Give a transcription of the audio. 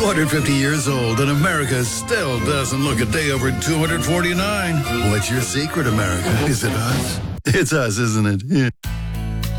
250 years old, and America still doesn't look a day over 249. What's your secret, America? Is it us? It's us, isn't it? Yeah.